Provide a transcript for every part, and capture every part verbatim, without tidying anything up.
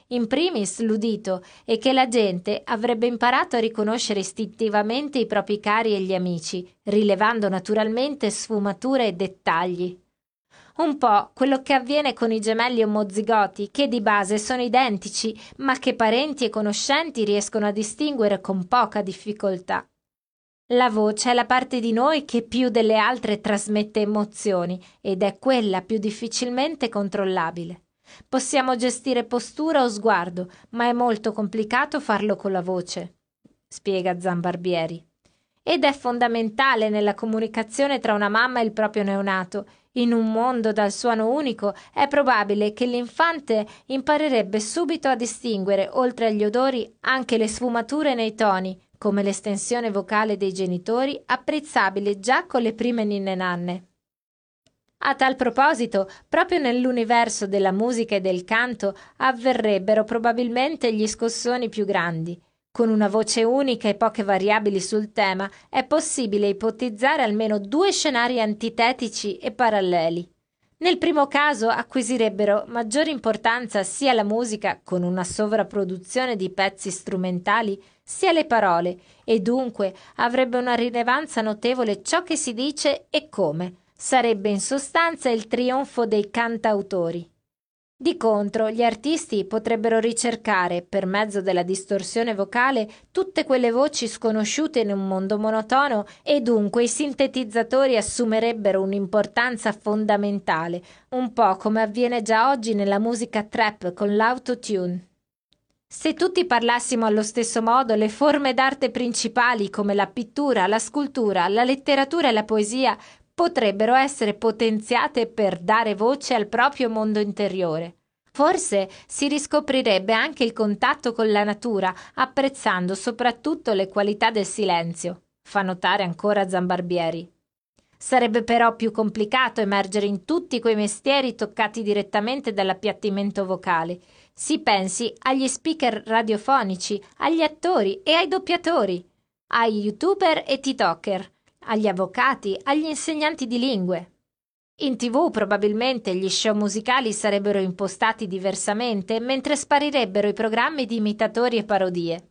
in primis l'udito, e che la gente avrebbe imparato a riconoscere istintivamente i propri cari e gli amici, rilevando naturalmente sfumature e dettagli. Un po' quello che avviene con i gemelli omozigoti, che di base sono identici, ma che parenti e conoscenti riescono a distinguere con poca difficoltà. La voce è la parte di noi che più delle altre trasmette emozioni ed è quella più difficilmente controllabile. Possiamo gestire postura o sguardo, ma è molto complicato farlo con la voce, spiega Zambarbieri. Ed è fondamentale nella comunicazione tra una mamma e il proprio neonato. In un mondo dal suono unico è probabile che l'infante imparerebbe subito a distinguere, oltre agli odori, anche le sfumature nei toni, come l'estensione vocale dei genitori, apprezzabile già con le prime ninne nanne. A tal proposito, proprio nell'universo della musica e del canto avverrebbero probabilmente gli scossoni più grandi. Con una voce unica e poche variabili sul tema è possibile ipotizzare almeno due scenari antitetici e paralleli. Nel primo caso acquisirebbero maggiore importanza sia la musica, con una sovrapproduzione di pezzi strumentali, sia le parole, e dunque avrebbe una rilevanza notevole ciò che si dice e come. Sarebbe in sostanza il trionfo dei cantautori. Di contro, gli artisti potrebbero ricercare, per mezzo della distorsione vocale, tutte quelle voci sconosciute in un mondo monotono e dunque i sintetizzatori assumerebbero un'importanza fondamentale, un po' come avviene già oggi nella musica trap con l'autotune. Se tutti parlassimo allo stesso modo, le forme d'arte principali come la pittura, la scultura, la letteratura e la poesia potrebbero essere potenziate per dare voce al proprio mondo interiore. Forse si riscoprirebbe anche il contatto con la natura, apprezzando soprattutto le qualità del silenzio, fa notare ancora Zambarbieri. Sarebbe però più complicato emergere in tutti quei mestieri toccati direttamente dall'appiattimento vocale. Si pensi agli speaker radiofonici, agli attori e ai doppiatori, ai youtuber e tiktoker, agli avvocati, agli insegnanti di lingue. In tivù probabilmente gli show musicali sarebbero impostati diversamente, mentre sparirebbero i programmi di imitatori e parodie.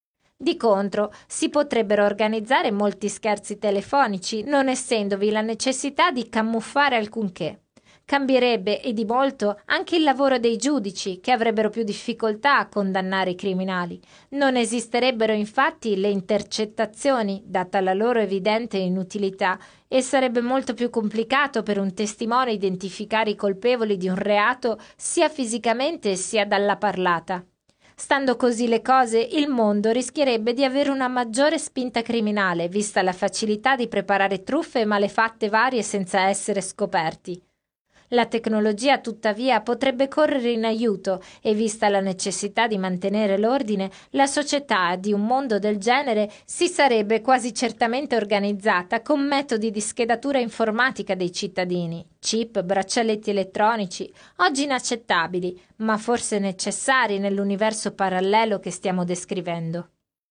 Di contro, si potrebbero organizzare molti scherzi telefonici, non essendovi la necessità di camuffare alcunché. Cambierebbe, e di molto, anche il lavoro dei giudici, che avrebbero più difficoltà a condannare i criminali. Non esisterebbero infatti le intercettazioni, data la loro evidente inutilità, e sarebbe molto più complicato per un testimone identificare i colpevoli di un reato sia fisicamente sia dalla parlata. Stando così le cose, il mondo rischierebbe di avere una maggiore spinta criminale, vista la facilità di preparare truffe e malefatte varie senza essere scoperti. La tecnologia, tuttavia, potrebbe correre in aiuto e, vista la necessità di mantenere l'ordine, la società di un mondo del genere si sarebbe quasi certamente organizzata con metodi di schedatura informatica dei cittadini, chip, braccialetti elettronici, oggi inaccettabili, ma forse necessari nell'universo parallelo che stiamo descrivendo.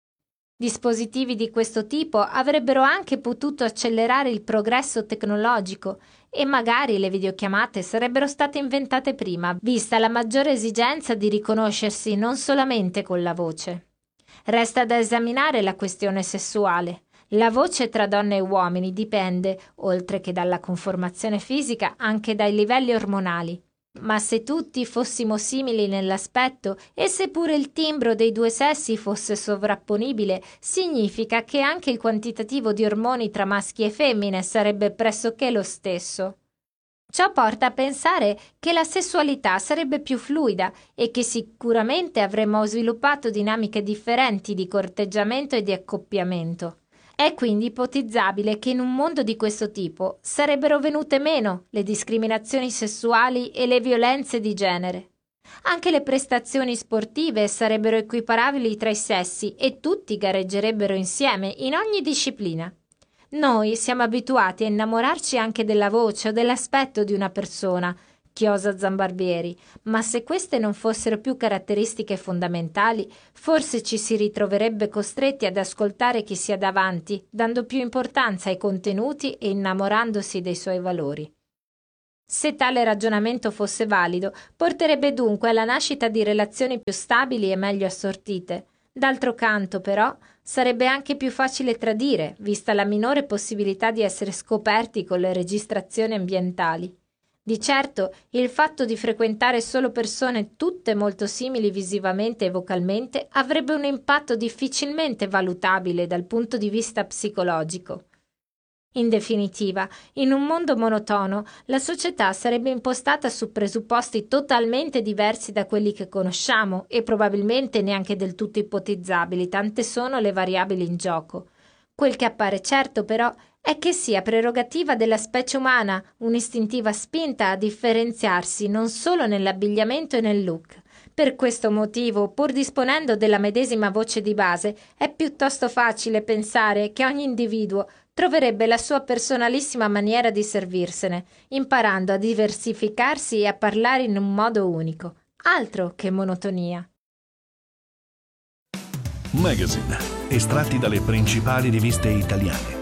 Dispositivi di questo tipo avrebbero anche potuto accelerare il progresso tecnologico e magari le videochiamate sarebbero state inventate prima, vista la maggiore esigenza di riconoscersi non solamente con la voce. Resta da esaminare la questione sessuale. La voce tra donne e uomini dipende, oltre che dalla conformazione fisica, anche dai livelli ormonali. Ma se tutti fossimo simili nell'aspetto e seppure il timbro dei due sessi fosse sovrapponibile, significa che anche il quantitativo di ormoni tra maschi e femmine sarebbe pressoché lo stesso. Ciò porta a pensare che la sessualità sarebbe più fluida e che sicuramente avremmo sviluppato dinamiche differenti di corteggiamento e di accoppiamento. È quindi ipotizzabile che in un mondo di questo tipo sarebbero venute meno le discriminazioni sessuali e le violenze di genere. Anche le prestazioni sportive sarebbero equiparabili tra i sessi e tutti gareggerebbero insieme in ogni disciplina. Noi siamo abituati a innamorarci anche della voce o dell'aspetto di una persona, chiosa Zambarbieri, ma se queste non fossero più caratteristiche fondamentali, forse ci si ritroverebbe costretti ad ascoltare chi si ha davanti, dando più importanza ai contenuti e innamorandosi dei suoi valori. Se tale ragionamento fosse valido, porterebbe dunque alla nascita di relazioni più stabili e meglio assortite. D'altro canto, però, sarebbe anche più facile tradire, vista la minore possibilità di essere scoperti con le registrazioni ambientali. Di certo, il fatto di frequentare solo persone tutte molto simili visivamente e vocalmente avrebbe un impatto difficilmente valutabile dal punto di vista psicologico. In definitiva, in un mondo monotono, la società sarebbe impostata su presupposti totalmente diversi da quelli che conosciamo e probabilmente neanche del tutto ipotizzabili, tante sono le variabili in gioco. Quel che appare certo, però, è che sia prerogativa della specie umana un'istintiva spinta a differenziarsi non solo nell'abbigliamento e nel look. Per questo motivo, pur disponendo della medesima voce di base, è piuttosto facile pensare che ogni individuo troverebbe la sua personalissima maniera di servirsene, imparando a diversificarsi e a parlare in un modo unico. Altro che monotonia. Magazine, estratti dalle principali riviste italiane.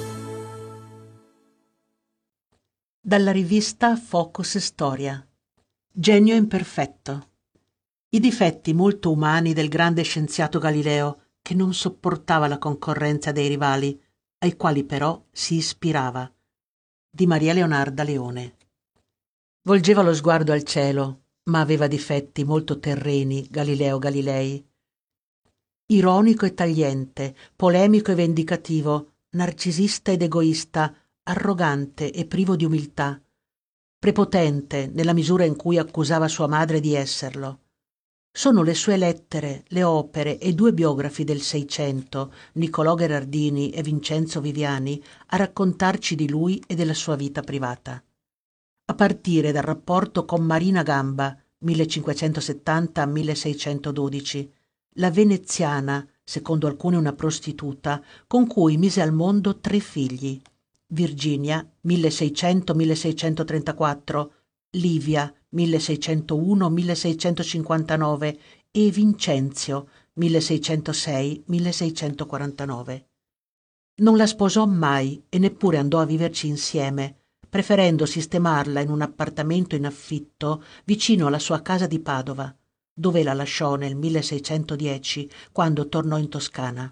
Dalla rivista Focus Storia. Genio imperfetto. I difetti molto umani del grande scienziato Galileo, che non sopportava la concorrenza dei rivali, ai quali però si ispirava. Di Maria Leonarda Leone. Volgeva lo sguardo al cielo, ma aveva difetti molto terreni Galileo Galilei. Ironico e tagliente, polemico e vendicativo, narcisista ed egoista, arrogante e privo di umiltà, prepotente nella misura in cui accusava sua madre di esserlo. Sono le sue lettere, le opere e due biografi del Seicento, Niccolò Gherardini e Vincenzo Viviani, a raccontarci di lui e della sua vita privata. A partire dal rapporto con Marina Gamba, millecinquecentosettanta milleseicentododici, la veneziana, secondo alcuni una prostituta, con cui mise al mondo tre figli: Virginia, milleseicento milleseicentotrentaquattro, Livia, milleseicentouno milleseicentocinquantanove e Vincenzio, milleseicentosei milleseicentoquarantanove. Non la sposò mai e neppure andò a viverci insieme, preferendo sistemarla in un appartamento in affitto vicino alla sua casa di Padova, dove la lasciò nel milleseicentodieci, quando tornò in Toscana.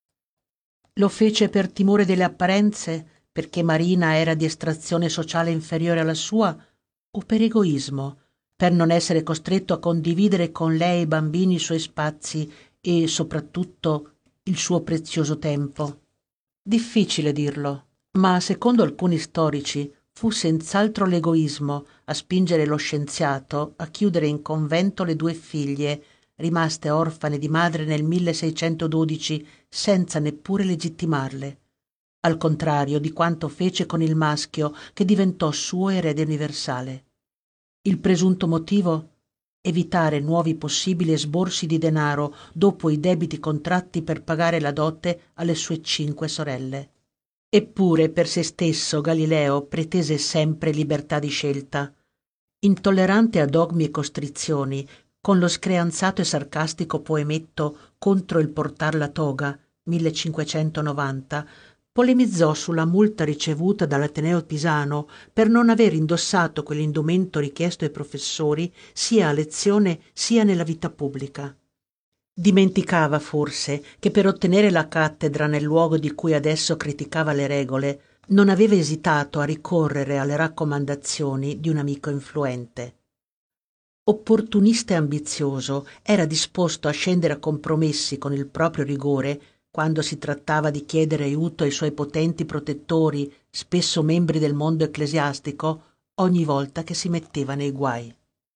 Lo fece per timore delle apparenze, perché Marina era di estrazione sociale inferiore alla sua, o per egoismo, per non essere costretto a condividere con lei e i bambini i suoi spazi e, soprattutto, il suo prezioso tempo? Difficile dirlo, ma secondo alcuni storici fu senz'altro l'egoismo a spingere lo scienziato a chiudere in convento le due figlie, rimaste orfane di madre nel milleseicentododici senza neppure legittimarle, al contrario di quanto fece con il maschio che diventò suo erede universale. Il presunto motivo? Evitare nuovi possibili esborsi di denaro dopo i debiti contratti per pagare la dote alle sue cinque sorelle. Eppure per se stesso Galileo pretese sempre libertà di scelta. Intollerante a dogmi e costrizioni, con lo screanzato e sarcastico poemetto Contro il portar la toga, millecinquecentonovanta, polemizzò sulla multa ricevuta dall'Ateneo Pisano per non aver indossato quell'indumento richiesto ai professori sia a lezione sia nella vita pubblica. Dimenticava forse che per ottenere la cattedra nel luogo di cui adesso criticava le regole non aveva esitato a ricorrere alle raccomandazioni di un amico influente. Opportunista e ambizioso, era disposto a scendere a compromessi con il proprio rigore quando si trattava di chiedere aiuto ai suoi potenti protettori, spesso membri del mondo ecclesiastico, ogni volta che si metteva nei guai.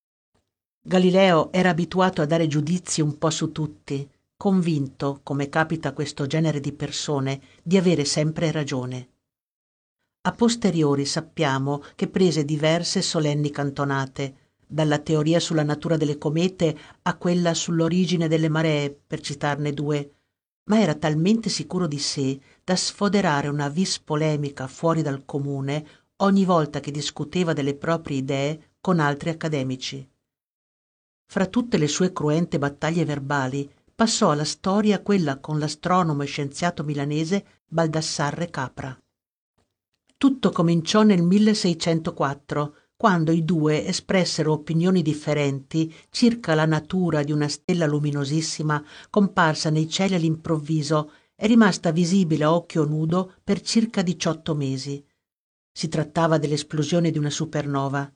Galileo era abituato a dare giudizi un po' su tutti, convinto, come capita a questo genere di persone, di avere sempre ragione. A posteriori sappiamo che prese diverse solenni cantonate, dalla teoria sulla natura delle comete a quella sull'origine delle maree, per citarne due, ma era talmente sicuro di sé da sfoderare una vis polemica fuori dal comune ogni volta che discuteva delle proprie idee con altri accademici. Fra tutte le sue cruente battaglie verbali passò alla storia quella con l'astronomo e scienziato milanese Baldassarre Capra. Tutto cominciò nel milleseicentoquattro, quando i due espressero opinioni differenti circa la natura di una stella luminosissima comparsa nei cieli all'improvviso e rimasta visibile a occhio nudo per circa diciotto mesi. Si trattava dell'esplosione di una supernova.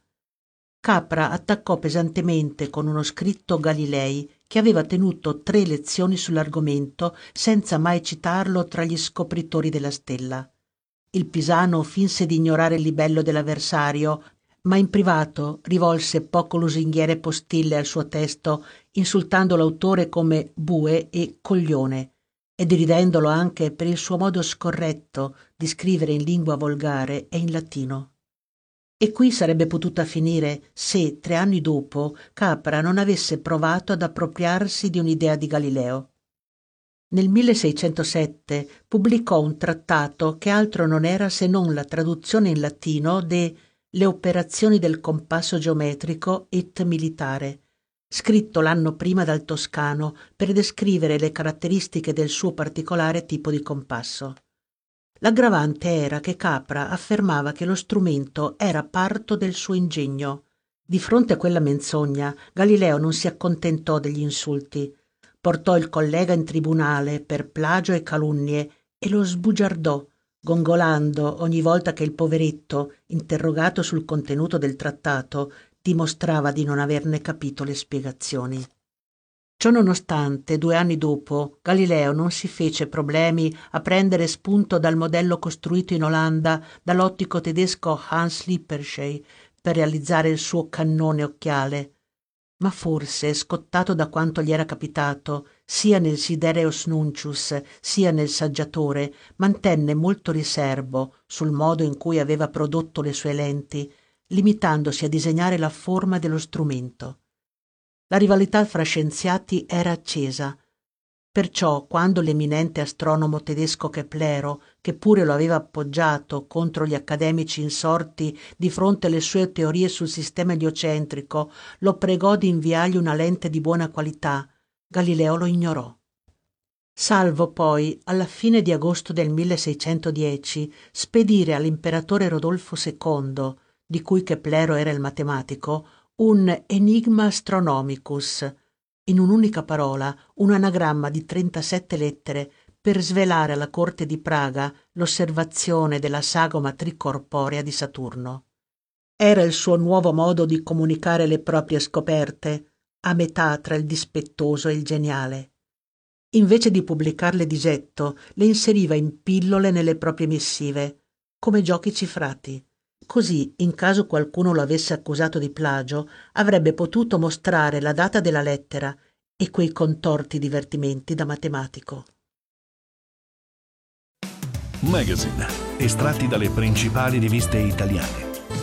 Capra attaccò pesantemente con uno scritto Galilei, che aveva tenuto tre lezioni sull'argomento senza mai citarlo tra gli scopritori della stella. Il pisano finse di ignorare il libello dell'avversario, ma in privato rivolse poco lusinghiere postille al suo testo, insultando l'autore come bue e coglione, e deridendolo anche per il suo modo scorretto di scrivere in lingua volgare e in latino. E qui sarebbe potuta finire se, tre anni dopo, Capra non avesse provato ad appropriarsi di un'idea di Galileo. Nel milleseicentosette pubblicò un trattato che altro non era se non la traduzione in latino de Le operazioni del compasso geometrico et militare, scritto l'anno prima dal toscano per descrivere le caratteristiche del suo particolare tipo di compasso. L'aggravante era che Capra affermava che lo strumento era parto del suo ingegno. Di fronte a quella menzogna, Galileo non si accontentò degli insulti. Portò il collega in tribunale per plagio e calunnie e lo sbugiardò, gongolando ogni volta che il poveretto, interrogato sul contenuto del trattato, dimostrava di non averne capito le spiegazioni. Ciononostante, due anni dopo, Galileo non si fece problemi a prendere spunto dal modello costruito in Olanda dall'ottico tedesco Hans Lippershey per realizzare il suo cannone occhiale, ma forse, scottato da quanto gli era capitato, sia nel Sidereus Nuncius sia nel Saggiatore, mantenne molto riserbo sul modo in cui aveva prodotto le sue lenti, limitandosi a disegnare la forma dello strumento. La rivalità fra scienziati era accesa. Perciò, quando l'eminente astronomo tedesco Keplero, che pure lo aveva appoggiato contro gli accademici insorti di fronte alle sue teorie sul sistema eliocentrico, lo pregò di inviargli una lente di buona qualità, Galileo lo ignorò. Salvo poi, alla fine di agosto del milleseicentodieci, spedire all'imperatore Rodolfo secondo, di cui Keplero era il matematico, un Enigma Astronomicus, in un'unica parola, un anagramma di trentasette lettere per svelare alla corte di Praga l'osservazione della sagoma tricorporea di Saturno. Era il suo nuovo modo di comunicare le proprie scoperte, a metà tra il dispettoso e il geniale. Invece di pubblicarle di getto, le inseriva in pillole nelle proprie missive, come giochi cifrati. Così, in caso qualcuno lo avesse accusato di plagio, avrebbe potuto mostrare la data della lettera e quei contorti divertimenti da matematico. Magazine, estratti dalle principali riviste italiane.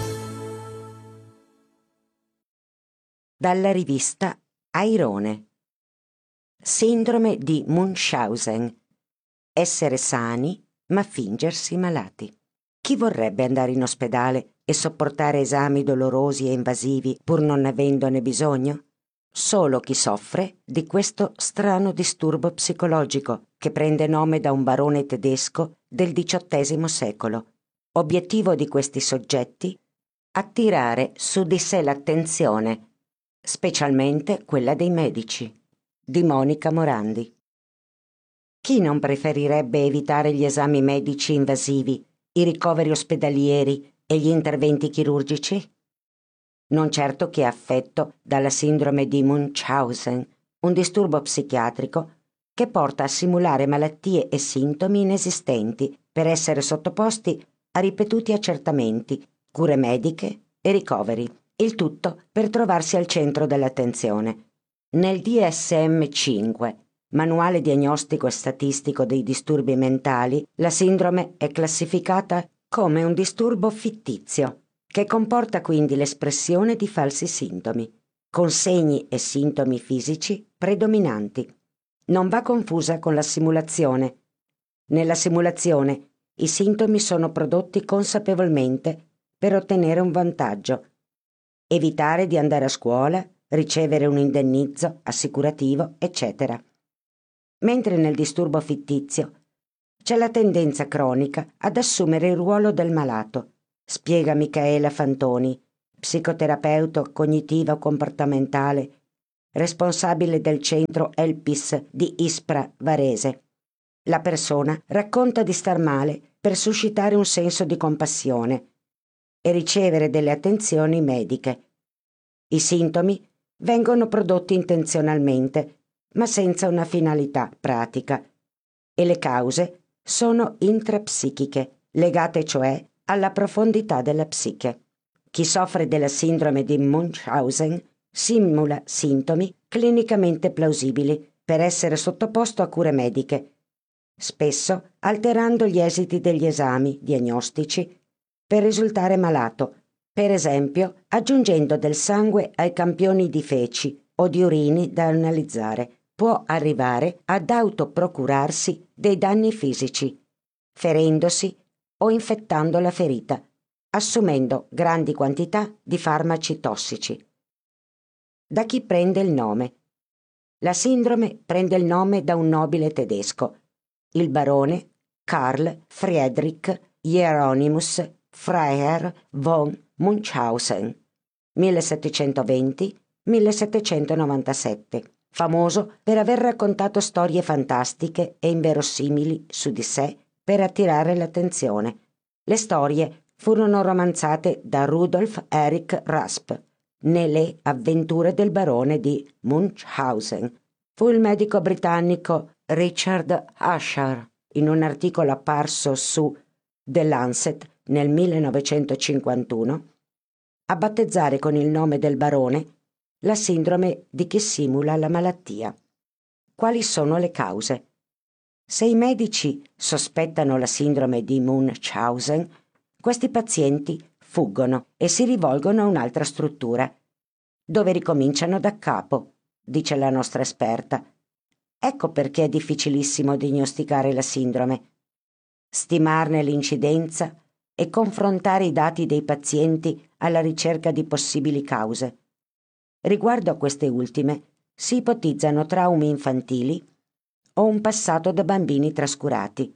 Dalla rivista Airone. Sindrome di Munchausen. Essere sani ma fingersi malati. Chi vorrebbe andare in ospedale e sopportare esami dolorosi e invasivi pur non avendone bisogno? Solo chi soffre di questo strano disturbo psicologico che prende nome da un barone tedesco del diciottesimo secolo. Obiettivo di questi soggetti? Attirare su di sé l'attenzione, specialmente quella dei medici. Di Monica Morandi. Chi non preferirebbe evitare gli esami medici invasivi, i ricoveri ospedalieri e gli interventi chirurgici? Non certo chi è affetto dalla sindrome di Munchausen, un disturbo psichiatrico che porta a simulare malattie e sintomi inesistenti per essere sottoposti a ripetuti accertamenti, cure mediche e ricoveri, il tutto per trovarsi al centro dell'attenzione. Nel D S M cinque, Manuale diagnostico e statistico dei disturbi mentali, la sindrome è classificata come un disturbo fittizio, che comporta quindi l'espressione di falsi sintomi, con segni e sintomi fisici predominanti. Non va confusa con la simulazione. Nella simulazione i sintomi sono prodotti consapevolmente per ottenere un vantaggio, evitare di andare a scuola, ricevere un indennizzo assicurativo, eccetera. Mentre nel disturbo fittizio c'è la tendenza cronica ad assumere il ruolo del malato, spiega Micaela Fantoni, psicoterapeuta cognitivo-comportamentale, responsabile del centro Elpis di Ispra Varese. La persona racconta di star male per suscitare un senso di compassione e ricevere delle attenzioni mediche. I sintomi vengono prodotti intenzionalmente, ma senza una finalità pratica, e le cause sono intrapsichiche, legate cioè alla profondità della psiche. Chi soffre della sindrome di Munchausen simula sintomi clinicamente plausibili per essere sottoposto a cure mediche, spesso alterando gli esiti degli esami diagnostici per risultare malato, per esempio aggiungendo del sangue ai campioni di feci o di urini da analizzare. Può arrivare ad autoprocurarsi dei danni fisici, ferendosi o infettando la ferita, assumendo grandi quantità di farmaci tossici. Da chi prende il nome? La sindrome prende il nome da un nobile tedesco, il barone Karl Friedrich Hieronymus Freiherr von Munchausen, millesettecentoventi millesettecentonovantasette, famoso per aver raccontato storie fantastiche e inverosimili su di sé per attirare l'attenzione. Le storie furono romanzate da Rudolf Erich Rasp nelle avventure del barone di Munchausen. Fu il medico britannico Richard Usher, in un articolo apparso su The Lancet nel millenovecentocinquantuno, a battezzare con il nome del barone la sindrome di chi simula la malattia. Quali sono le cause? Se i medici sospettano la sindrome di Munchausen, questi pazienti fuggono e si rivolgono a un'altra struttura, dove ricominciano da capo, dice la nostra esperta. Ecco perché è difficilissimo diagnosticare la sindrome, stimarne l'incidenza e confrontare i dati dei pazienti alla ricerca di possibili cause. Riguardo a queste ultime, si ipotizzano traumi infantili o un passato da bambini trascurati.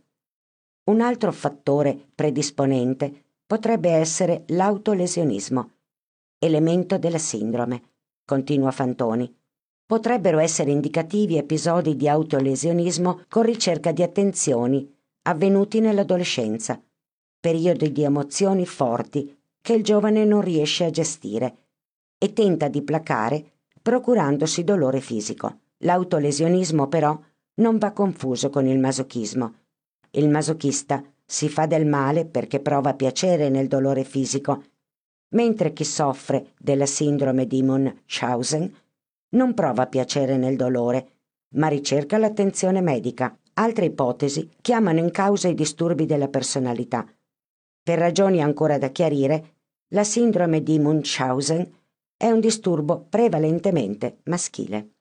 Un altro fattore predisponente potrebbe essere l'autolesionismo, elemento della sindrome, continua Fantoni. Potrebbero essere indicativi episodi di autolesionismo con ricerca di attenzioni avvenuti nell'adolescenza, periodi di emozioni forti che il giovane non riesce a gestire e tenta di placare procurandosi dolore fisico. L'autolesionismo però non va confuso con il masochismo. Il masochista si fa del male perché prova piacere nel dolore fisico, mentre chi soffre della sindrome di Munchausen non prova piacere nel dolore, ma ricerca l'attenzione medica. Altre ipotesi chiamano in causa i disturbi della personalità. Per ragioni ancora da chiarire, la sindrome di Munchausen è un disturbo prevalentemente maschile.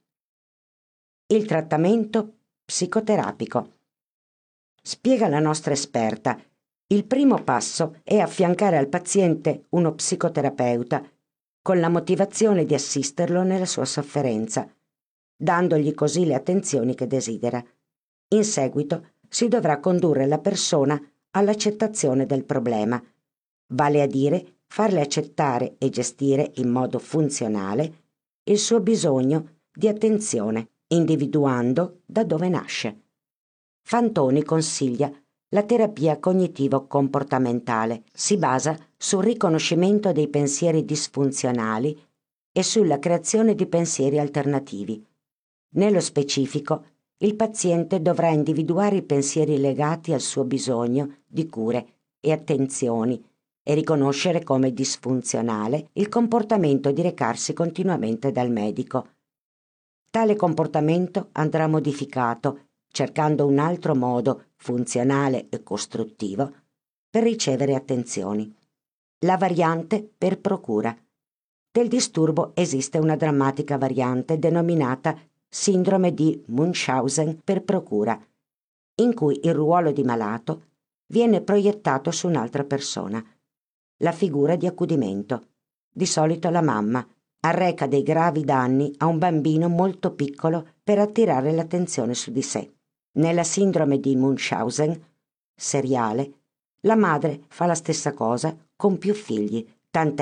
Il trattamento psicoterapico. Spiega la nostra esperta, il primo passo è affiancare al paziente uno psicoterapeuta con la motivazione di assisterlo nella sua sofferenza, dandogli così le attenzioni che desidera. In seguito si dovrà condurre la persona all'accettazione del problema, vale a dire farle accettare e gestire in modo funzionale il suo bisogno di attenzione, individuando da dove nasce. Fantoni consiglia la terapia cognitivo-comportamentale. Si basa sul riconoscimento dei pensieri disfunzionali e sulla creazione di pensieri alternativi. Nello specifico, il paziente dovrà individuare i pensieri legati al suo bisogno di cure e attenzioni e riconoscere come disfunzionale il comportamento di recarsi continuamente dal medico. Tale comportamento andrà modificato cercando un altro modo funzionale e costruttivo per ricevere attenzioni. La variante per procura. Del disturbo esiste una drammatica variante denominata sindrome di Munchausen per procura, in cui il ruolo di malato viene proiettato su un'altra persona. La figura di accudimento, di solito la mamma, arreca dei gravi danni a un bambino molto piccolo per attirare l'attenzione su di sé. Nella sindrome di Munchausen, seriale, la madre fa la stessa cosa con più figli, tant'è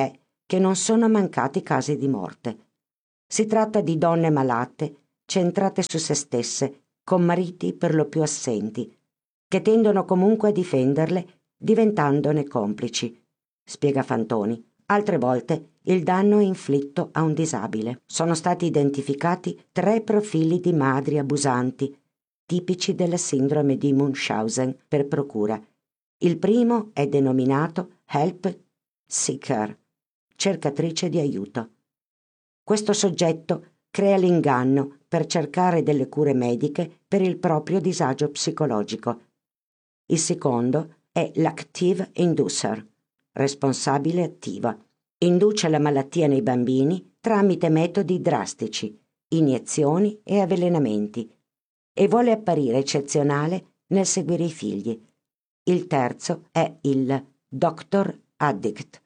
che non sono mancati casi di morte. Si tratta di donne malate, centrate su se stesse, con mariti per lo più assenti, che tendono comunque a difenderle, diventandone complici, spiega Fantoni. Altre volte il danno è inflitto a un disabile. Sono stati identificati tre profili di madri abusanti, tipici della sindrome di Munchausen per procura. Il primo è denominato Help Seeker, cercatrice di aiuto. Questo soggetto crea l'inganno per cercare delle cure mediche per il proprio disagio psicologico. Il secondo è l'Active Inducer, responsabile attiva. Induce la malattia nei bambini tramite metodi drastici, iniezioni e avvelenamenti, e vuole apparire eccezionale nel seguire i figli. Il terzo è il Doctor Addict,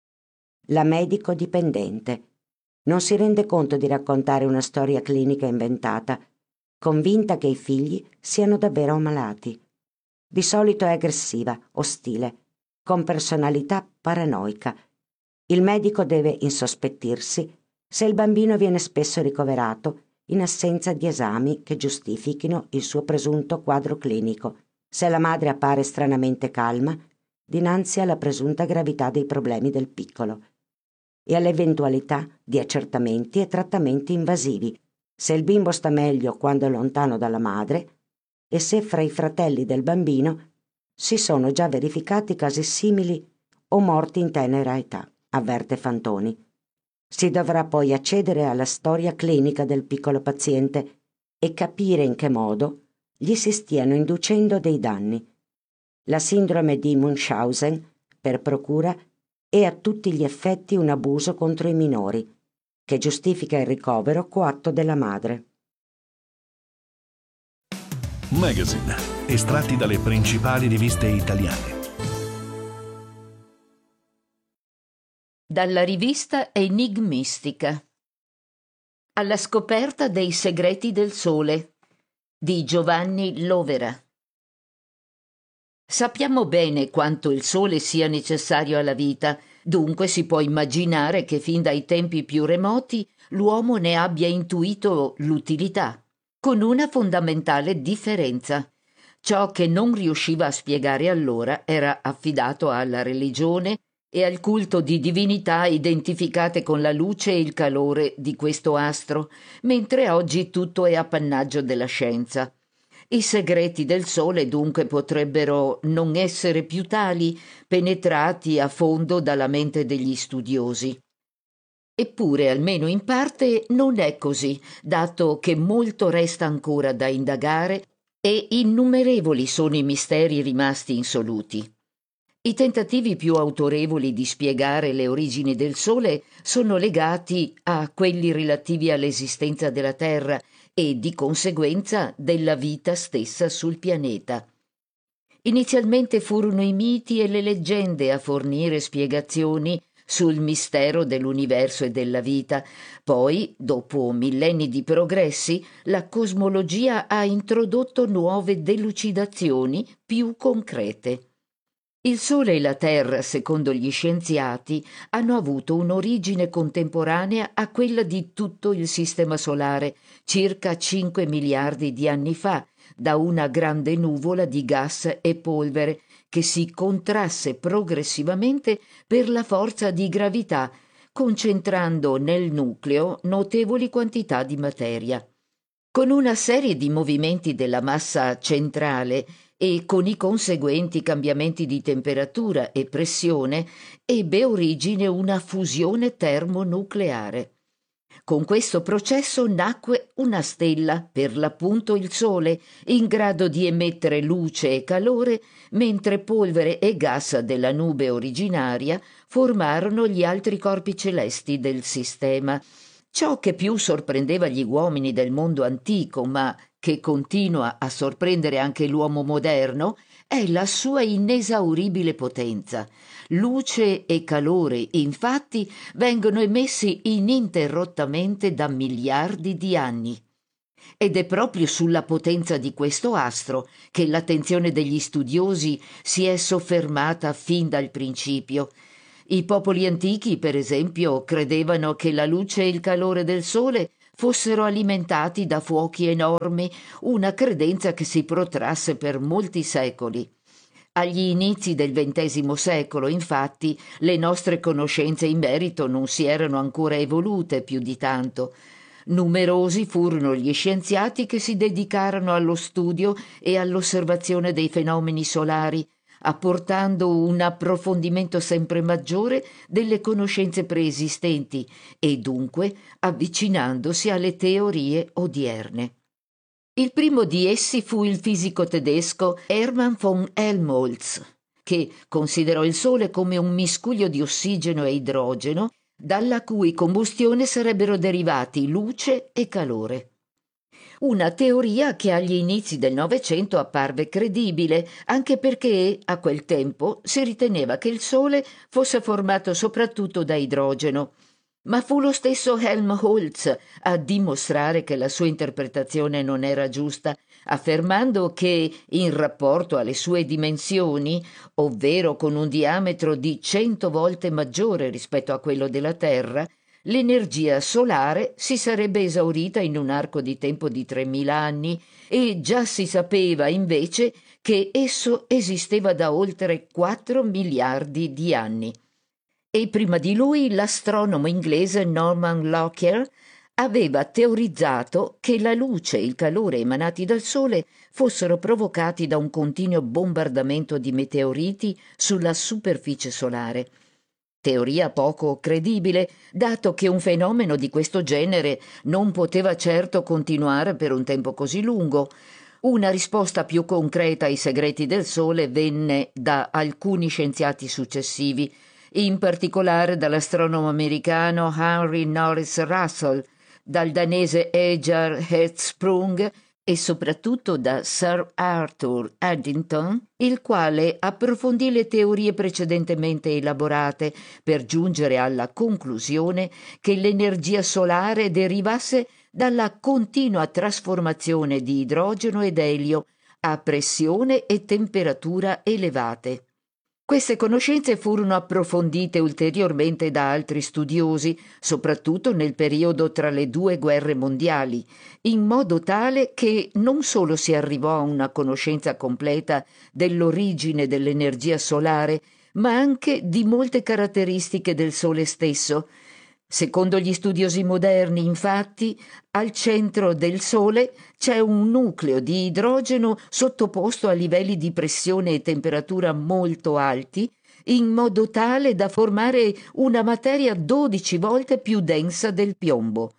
la medico dipendente. Non si rende conto di raccontare una storia clinica inventata, convinta che i figli siano davvero ammalati. Di solito è aggressiva, ostile, con personalità paranoica. Il medico deve insospettirsi se il bambino viene spesso ricoverato in assenza di esami che giustifichino il suo presunto quadro clinico, se la madre appare stranamente calma dinanzi alla presunta gravità dei problemi del piccolo, e all'eventualità di accertamenti e trattamenti invasivi, se il bimbo sta meglio quando è lontano dalla madre e se fra i fratelli del bambino si sono già verificati casi simili o morti in tenera età, avverte Fantoni. Si dovrà poi accedere alla storia clinica del piccolo paziente e capire in che modo gli si stiano inducendo dei danni. La sindrome di Munchausen, per procura, è a tutti gli effetti un abuso contro i minori, che giustifica il ricovero coatto della madre. Magazine, estratti dalle principali riviste italiane. Dalla rivista Enigmistica. Alla scoperta dei segreti del sole di Giovanni Lovera. Sappiamo bene quanto il sole sia necessario alla vita, dunque si può immaginare che fin dai tempi più remoti l'uomo ne abbia intuito l'utilità, con una fondamentale differenza. Ciò che non riusciva a spiegare allora era affidato alla religione e al culto di divinità identificate con la luce e il calore di questo astro, mentre oggi tutto è appannaggio della scienza. I segreti del sole dunque potrebbero non essere più tali, penetrati a fondo dalla mente degli studiosi. Eppure, almeno in parte, non è così, dato che molto resta ancora da indagare e innumerevoli sono i misteri rimasti insoluti. I tentativi più autorevoli di spiegare le origini del Sole sono legati a quelli relativi all'esistenza della Terra e, di conseguenza, della vita stessa sul pianeta. Inizialmente furono i miti e le leggende a fornire spiegazioni sul mistero dell'universo e della vita. Poi, dopo millenni di progressi, la cosmologia ha introdotto nuove delucidazioni più concrete. Il Sole e la Terra, secondo gli scienziati, hanno avuto un'origine contemporanea a quella di tutto il Sistema Solare, circa cinque miliardi di anni fa, da una grande nuvola di gas e polvere che si contrasse progressivamente per la forza di gravità, concentrando nel nucleo notevoli quantità di materia. Con una serie di movimenti della massa centrale e con i conseguenti cambiamenti di temperatura e pressione, ebbe origine una fusione termonucleare. Con questo processo nacque una stella, per l'appunto il Sole, in grado di emettere luce e calore, mentre polvere e gas della nube originaria formarono gli altri corpi celesti del sistema. Ciò che più sorprendeva gli uomini del mondo antico, ma che continua a sorprendere anche l'uomo moderno, è la sua inesauribile potenza. Luce e calore, infatti, vengono emessi ininterrottamente da miliardi di anni. Ed è proprio sulla potenza di questo astro che l'attenzione degli studiosi si è soffermata fin dal principio. I popoli antichi, per esempio, credevano che la luce e il calore del sole fossero alimentati da fuochi enormi, una credenza che si protrasse per molti secoli. Agli inizi del ventesimo secolo, infatti, le nostre conoscenze in merito non si erano ancora evolute più di tanto. Numerosi furono gli scienziati che si dedicarono allo studio e all'osservazione dei fenomeni solari, apportando un approfondimento sempre maggiore delle conoscenze preesistenti e dunque avvicinandosi alle teorie odierne. Il primo di essi fu il fisico tedesco Hermann von Helmholtz, che considerò il Sole come un miscuglio di ossigeno e idrogeno, dalla cui combustione sarebbero derivati luce e calore. Una teoria che agli inizi del Novecento apparve credibile, anche perché a quel tempo si riteneva che il Sole fosse formato soprattutto da idrogeno. Ma fu lo stesso Helmholtz a dimostrare che la sua interpretazione non era giusta, affermando che, in rapporto alle sue dimensioni, ovvero con un diametro di cento volte maggiore rispetto a quello della Terra, l'energia solare si sarebbe esaurita in un arco di tempo di tremila anni e già si sapeva invece che esso esisteva da oltre quattro miliardi di anni. E prima di lui l'astronomo inglese Norman Lockyer aveva teorizzato che la luce e il calore emanati dal Sole fossero provocati da un continuo bombardamento di meteoriti sulla superficie solare. Teoria poco credibile, dato che un fenomeno di questo genere non poteva certo continuare per un tempo così lungo. Una risposta più concreta ai segreti del Sole venne da alcuni scienziati successivi, in particolare dall'astronomo americano Henry Norris Russell, dal danese Ejar Hertzsprung e soprattutto da Sir Arthur Eddington, il quale approfondì le teorie precedentemente elaborate per giungere alla conclusione che l'energia solare derivasse dalla continua trasformazione di idrogeno ed elio a pressione e temperatura elevate. Queste conoscenze furono approfondite ulteriormente da altri studiosi, soprattutto nel periodo tra le due guerre mondiali, in modo tale che non solo si arrivò a una conoscenza completa dell'origine dell'energia solare, ma anche di molte caratteristiche del Sole stesso. Secondo gli studiosi moderni, infatti, al centro del Sole c'è un nucleo di idrogeno sottoposto a livelli di pressione e temperatura molto alti, in modo tale da formare una materia dodici volte più densa del piombo.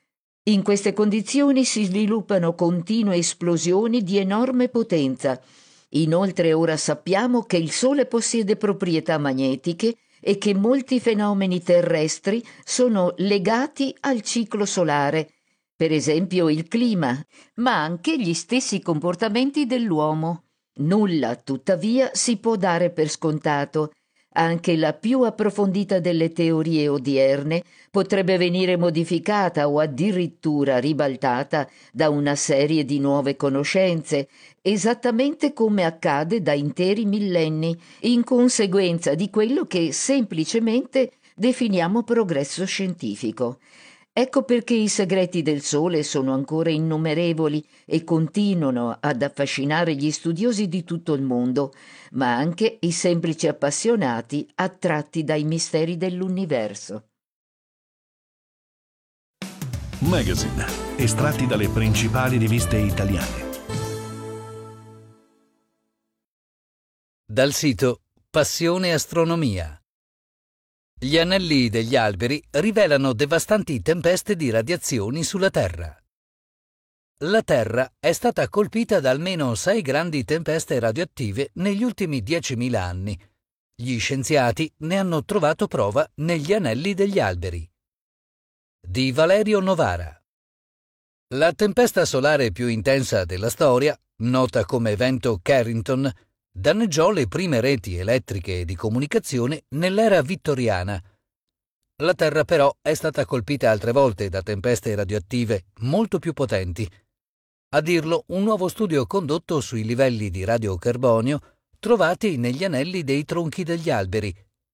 In queste condizioni si sviluppano continue esplosioni di enorme potenza. Inoltre ora sappiamo che il Sole possiede proprietà magnetiche e che molti fenomeni terrestri sono legati al ciclo solare, per esempio il clima, ma anche gli stessi comportamenti dell'uomo. Nulla, tuttavia, si può dare per scontato. Anche la più approfondita delle teorie odierne potrebbe venire modificata o addirittura ribaltata da una serie di nuove conoscenze, esattamente come accade da interi millenni, in conseguenza di quello che semplicemente definiamo progresso scientifico. Ecco perché i segreti del Sole sono ancora innumerevoli e continuano ad affascinare gli studiosi di tutto il mondo, ma anche i semplici appassionati attratti dai misteri dell'universo. Magazine, estratti dalle principali riviste italiane. Dal sito Passione Astronomia. Gli anelli degli alberi rivelano devastanti tempeste di radiazioni sulla Terra. La Terra è stata colpita da almeno sei grandi tempeste radioattive negli ultimi diecimila anni. Gli scienziati ne hanno trovato prova negli anelli degli alberi. Di Valerio Novara. La tempesta solare più intensa della storia, nota come evento Carrington, danneggiò le prime reti elettriche e di comunicazione nell'era vittoriana. La Terra però è stata colpita altre volte da tempeste radioattive molto più potenti. A dirlo un nuovo studio condotto sui livelli di radiocarbonio trovati negli anelli dei tronchi degli alberi.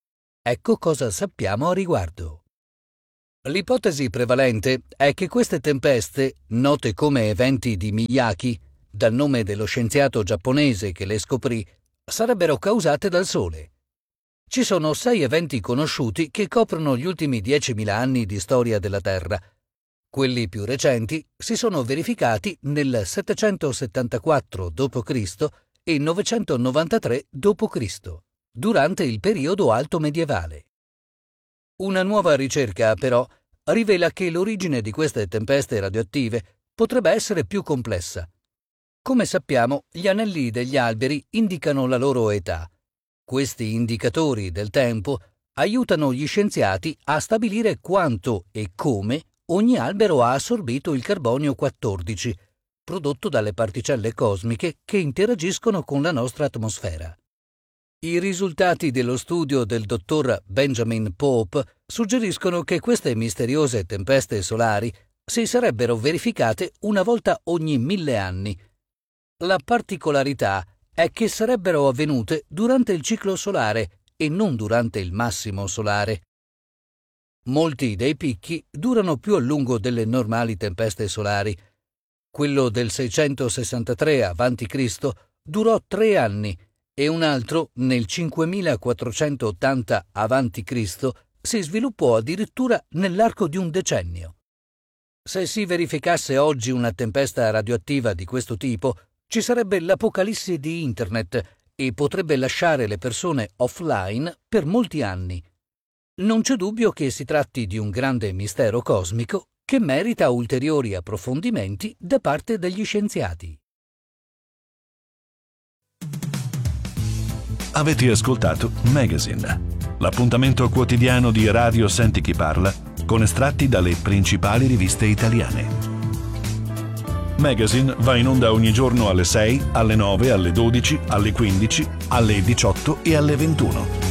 Ecco cosa sappiamo a riguardo. L'ipotesi prevalente è che queste tempeste, note come eventi di Miyake, dal nome dello scienziato giapponese che le scoprì, sarebbero causate dal Sole. Ci sono sei eventi conosciuti che coprono gli ultimi diecimila anni di storia della Terra. Quelli più recenti si sono verificati nel settecentosettantaquattro dopo Cristo e novecentonovantatré dopo Cristo, durante il periodo alto medievale. Una nuova ricerca, però, rivela che l'origine di queste tempeste radioattive potrebbe essere più complessa. Come sappiamo, gli anelli degli alberi indicano la loro età. Questi indicatori del tempo aiutano gli scienziati a stabilire quanto e come ogni albero ha assorbito il carbonio quattordici, prodotto dalle particelle cosmiche che interagiscono con la nostra atmosfera. I risultati dello studio del dottor Benjamin Pope suggeriscono che queste misteriose tempeste solari si sarebbero verificate una volta ogni mille anni. La particolarità è che sarebbero avvenute durante il ciclo solare e non durante il massimo solare. Molti dei picchi durano più a lungo delle normali tempeste solari. Quello del seicentosessantatré avanti Cristo durò tre anni e un altro, nel cinquemilaquattrocentottanta avanti Cristo, si sviluppò addirittura nell'arco di un decennio. Se si verificasse oggi una tempesta radioattiva di questo tipo, ci sarebbe l'apocalissi di Internet e potrebbe lasciare le persone offline per molti anni. Non c'è dubbio che si tratti di un grande mistero cosmico che merita ulteriori approfondimenti da parte degli scienziati. Avete ascoltato Magazine, l'appuntamento quotidiano di Radio Senti Chi Parla con estratti dalle principali riviste italiane. Magazine va in onda ogni giorno alle sei, alle nove, alle dodici, alle quindici, alle diciotto e alle ventuno.